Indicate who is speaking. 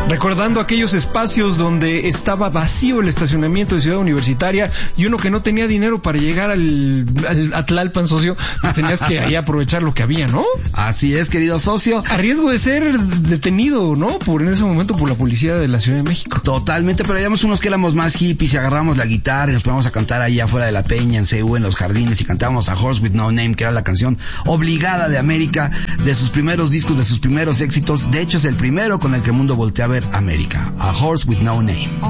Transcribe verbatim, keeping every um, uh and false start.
Speaker 1: Recordando aquellos espacios donde estaba vacío el estacionamiento de Ciudad Universitaria y uno que no tenía dinero para llegar al, al a Tlalpan, socio, pues tenías que ahí aprovechar lo que había, ¿no?
Speaker 2: Así es, querido socio.
Speaker 1: A riesgo de ser detenido, ¿no? Por en ese momento por la policía de la Ciudad de México.
Speaker 2: Totalmente, pero habíamos unos que éramos más hippies y agarramos la guitarra y nos poníamos a cantar ahí afuera de la peña, en C U, en los jardines, y cantábamos a Horse with No Name, que era la canción obligada de América, de sus primeros discos, de sus primeros éxitos. De hecho, es el primero con el que el mundo voltea a ver América, A Horse with No Name.